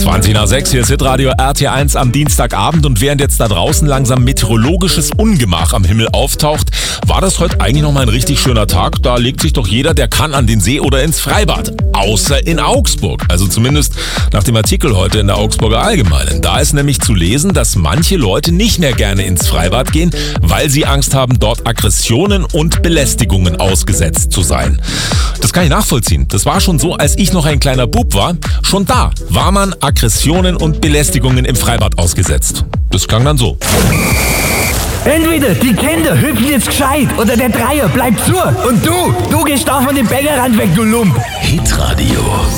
20 nach 6, hier ist Hitradio RT1 am Dienstagabend und während jetzt da draußen langsam meteorologisches Ungemach am Himmel auftaucht, war das heute eigentlich nochmal ein richtig schöner Tag. Da legt sich doch jeder, der kann, an den See oder ins Freibad. Außer in Augsburg. Also zumindest nach dem Artikel heute in der Augsburger Allgemeinen. Da ist nämlich zu lesen, dass manche Leute nicht mehr gerne ins Freibad gehen, weil sie Angst haben, dort Aggressionen und Belästigungen ausgesetzt zu sein. Das kann ich nachvollziehen. Das war schon so, als ich noch ein kleiner Bub war. Schon da war man Aggressionen und Belästigungen im Freibad ausgesetzt. Das klang dann so. Entweder die Kinder hüpfen jetzt gescheit oder der Dreier bleibt zu. Und du gehst da von dem Bäckerrand weg, du Lump. Hitradio